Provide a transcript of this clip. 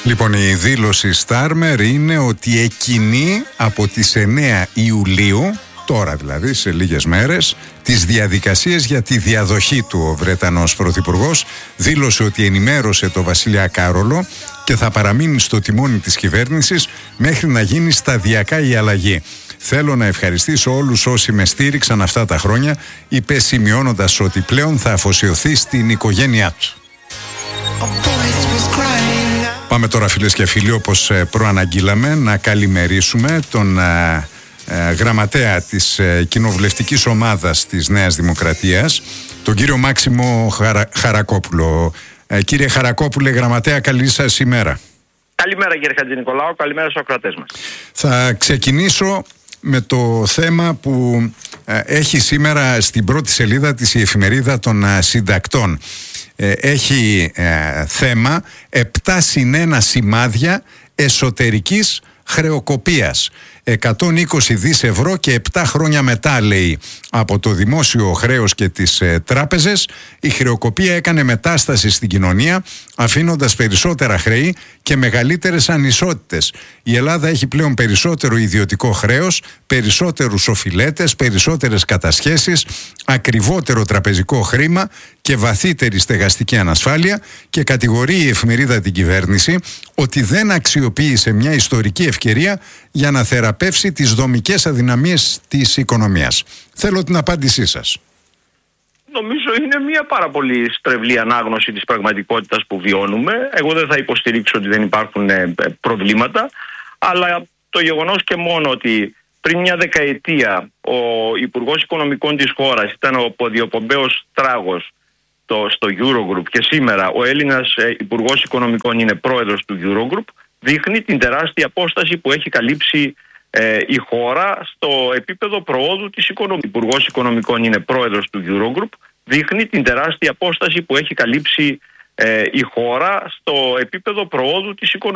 Λοιπόν, η δήλωση Στάρμερ είναι ότι εκκινεί από τις 9 Ιουλίου, τώρα δηλαδή σε λίγες μέρες, τις διαδικασίες για τη διαδοχή του. Ο Βρετανός Πρωθυπουργός δήλωσε ότι ενημέρωσε το Βασιλιά Κάρολο και θα παραμείνει στο τιμόνι της κυβέρνησης μέχρι να γίνει σταδιακά η αλλαγή. Θέλω να ευχαριστήσω όλους όσοι με στήριξαν αυτά τα χρόνια, είπε, σημειώνοντας ότι πλέον θα αφοσιωθεί στην οικογένειά του. Πάμε τώρα, φίλες και φίλοι, όπως προαναγγείλαμε, να καλημερίσουμε τον γραμματέα της κοινοβουλευτικής ομάδας της Νέας Δημοκρατίας, τον κύριο Μάξιμο Χαρακόπουλο. Κύριε Χαρακόπουλε, γραμματέα, καλή σας ημέρα. Καλημέρα κύριε Χατζηνικολάου, καλημέρα στους ακροατές μας. Θα ξεκινήσω με το θέμα που έχει σήμερα στην πρώτη σελίδα της η εφημερίδα των συντακτών. Έχει θέμα 7+1 σημάδια εσωτερικής χρεοκοπίας. 120 δις ευρώ και 7 χρόνια μετά, λέει, από το δημόσιο χρέος και τις τράπεζες, η χρεοκοπία έκανε μετάσταση στην κοινωνία, αφήνοντας περισσότερα χρέη και μεγαλύτερες ανισότητες. Η Ελλάδα έχει πλέον περισσότερο ιδιωτικό χρέος, περισσότερους οφειλέτες, περισσότερες κατασχέσεις, ακριβότερο τραπεζικό χρήμα και βαθύτερη στεγαστική ανασφάλεια, και κατηγορεί η εφημερίδα την κυβέρνηση ότι δεν αξιοποίησε μια ιστορική ευκαιρία για να θεραπεύσει τις δομικές αδυναμίες της οικονομίας. Θέλω την απάντησή σας. Νομίζω είναι μια πάρα πολύ στρεβλή ανάγνωση της πραγματικότητας που βιώνουμε. Εγώ δεν θα υποστηρίξω ότι δεν υπάρχουν προβλήματα, αλλά το γεγονός και μόνο ότι πριν μια δεκαετία ο Υπουργός Οικονομικών της χώρας ήταν ο ποδιοπομπαίος τράγος στο Eurogroup και σήμερα ο Έλληνας Υπουργός Οικονομικών είναι πρόεδρος του Eurogroup, δείχνει την τεράστια απόσταση που έχει καλύψει η χώρα στο επίπεδο προόδου της οικονομίας. Ο Υπουργός Οικονομικών είναι πρόεδρος του Eurogroup, δείχνει την τεράστια απόσταση που έχει καλύψει η χώρα στο επίπεδο προόδου της οικονομίας.